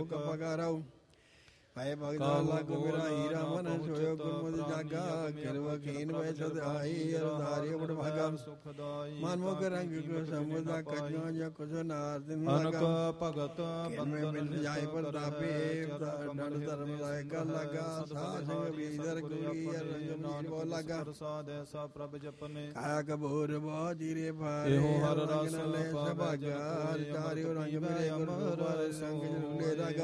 ਸਭ ਕਪਾ ਕਰਾਉ ਹਾਏ ਭਗਤਾ ਲੱਗ ਮੇਰਾ ਹੀਰਾ ਮਨ ਸੋਇਓ ਗੁਰਮਤਿ ਜਾਗਾ ਕਿਰਵਾ ਕੀਨ ਵੈ ਸਦਾਈ ਅਰਦਾਰੀ ਬੜ ਭਾਗਾ ਮਨ ਮੁਖ ਰੰਗ ਕੋ ਸਮੁਦਾ ਕਜੋ ਜੋ ਕੁਛ ਨਾਰ ਦਿਨ ਅਨਕ ਭਗਤ ਬੰਦਨ ਜਾਏ ਪ੍ਰਤਾਪੇ ਡੰਡ ਧਰਮ ਲਾਇ ਕਾ ਲਗਾ ਸਾਧ ਸੰਗ ਵੀਦਰ ਗੁਰੀ ਰੰਗ ਨਾਨਕ ਬੋ ਲਗਾ ਪ੍ਰਸਾਦ ਐਸਾ ਪ੍ਰਭ ਜਪਨੇ ਕਾਇਆ ਕਬੂਰ ਬੋ ਜੀਰੇ ਭਾਰੇ ਇਹੋ ਹਰ ਰਸ ਸੁਭਾਗਾ ਚਾਰਿਓ ਰੰਗ ਮੇਰੇ ਗੁਰੂ ਸੰਗ ਜੁਲੇ ਦਾ